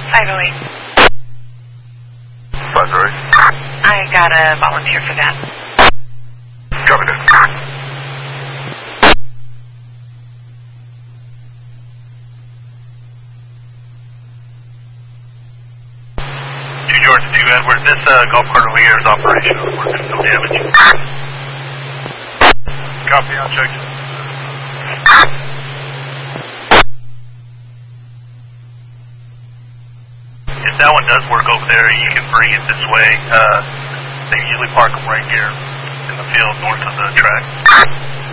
508. 508. I got a volunteer for that. Copy that. George 2 Edward, this golf cart over here is operational. There's no damage. Copy, I'll check. If that one does work over there, you can bring it this way. They usually park them right here in the field north of the track.